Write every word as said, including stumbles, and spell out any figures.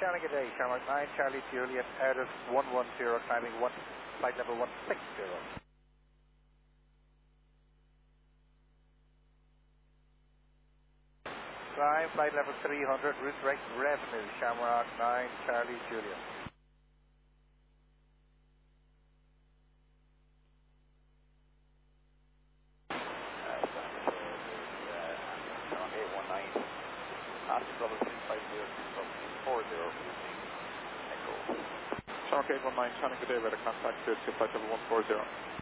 Tanning a day, Shamrock nine, Charlie Juliet, out of one one zero, climbing one, flight level one six zero. Climb, flight level three hundred, route direct revenue, Shamrock nine, Charlie Juliet. eight one nine, Master double two five zero, four zero, Echo. Shark eight one nine, Tanning a day, radar contact, flight level one four zero.